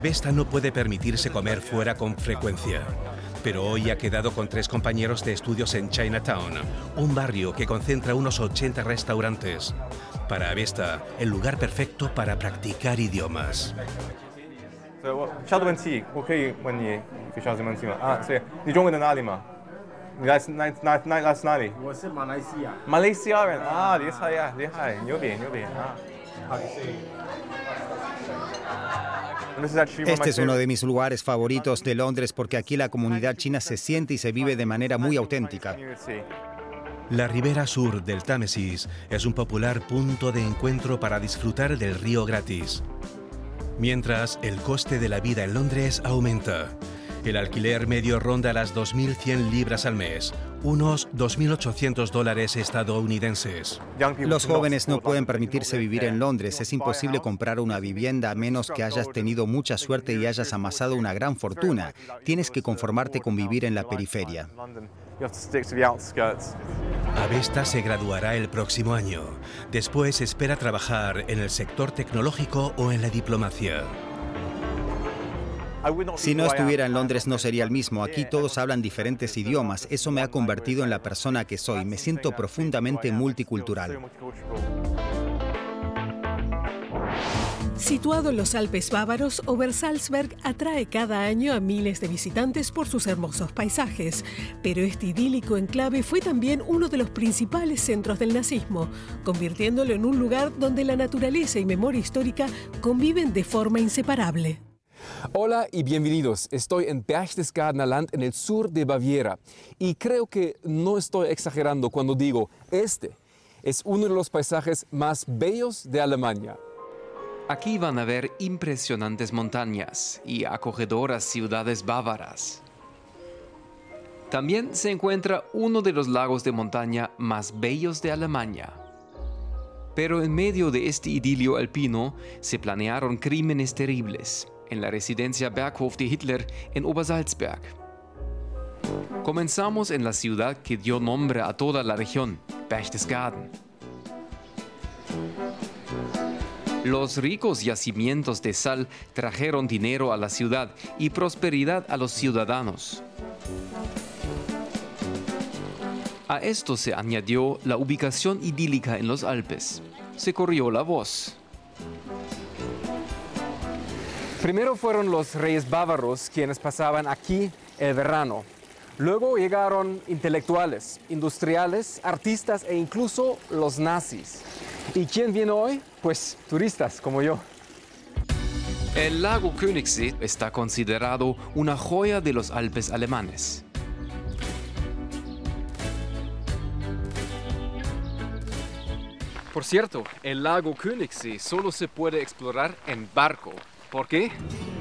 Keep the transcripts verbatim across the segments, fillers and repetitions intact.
Vesta no puede permitirse comer fuera con frecuencia, pero hoy ha quedado con tres compañeros de estudios en Chinatown, un barrio que concentra unos ochenta restaurantes. Para Vesta, el lugar perfecto para practicar idiomas. 小的问题，我可以问你学校的问题吗？啊，是你中文的哪里吗？你来自哪哪哪来自哪里？ 我是马来西亚。 马来西亚人啊，厉害呀，厉害，牛逼牛逼啊！ Este es uno de mis lugares favoritos de Londres porque aquí la comunidad china se siente y se vive de manera muy auténtica. La ribera sur del Támesis es un popular punto de encuentro para disfrutar del río gratis. Mientras, el coste de la vida en Londres aumenta. El alquiler medio ronda las dos mil cien libras al mes, unos dos mil ochocientos dólares estadounidenses. Los jóvenes no pueden permitirse vivir en Londres. Es imposible comprar una vivienda a menos que hayas tenido mucha suerte y hayas amasado una gran fortuna. Tienes que conformarte con vivir en la periferia. Avesta se graduará el próximo año. Después espera trabajar en el sector tecnológico o en la diplomacia. Si no estuviera en Londres no sería el mismo. Aquí todos hablan diferentes idiomas. Eso me ha convertido en la persona que soy. Me siento profundamente multicultural. Situado en los Alpes bávaros, Obersalzberg atrae cada año a miles de visitantes por sus hermosos paisajes. Pero este idílico enclave fue también uno de los principales centros del nazismo, convirtiéndolo en un lugar donde la naturaleza y memoria histórica conviven de forma inseparable. Hola y bienvenidos. Estoy en Berchtesgadener Land, en el sur de Baviera. Y creo que no estoy exagerando cuando digo, este es uno de los paisajes más bellos de Alemania. Aquí van a ver impresionantes montañas y acogedoras ciudades bávaras. También se encuentra uno de los lagos de montaña más bellos de Alemania. Pero en medio de este idilio alpino se planearon crímenes terribles en la residencia Berghof de Hitler en Obersalzberg. Comenzamos en la ciudad que dio nombre a toda la región, Berchtesgaden. Los ricos yacimientos de sal trajeron dinero a la ciudad y prosperidad a los ciudadanos. A esto se añadió la ubicación idílica en los Alpes. Se corrió la voz. Primero fueron los reyes bávaros quienes pasaban aquí el verano. Luego llegaron intelectuales, industriales, artistas e incluso los nazis. ¿Y quién viene hoy? Pues turistas como yo. El lago Königssee está considerado una joya de los Alpes alemanes. Por cierto, el lago Königssee solo se puede explorar en barco. ¿Por qué?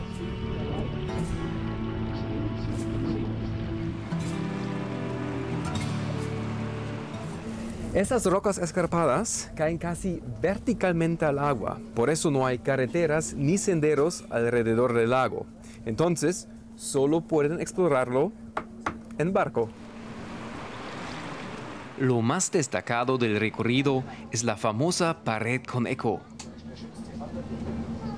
Esas rocas escarpadas caen casi verticalmente al agua. Por eso no hay carreteras ni senderos alrededor del lago. Entonces, solo pueden explorarlo en barco. Lo más destacado del recorrido es la famosa pared con eco,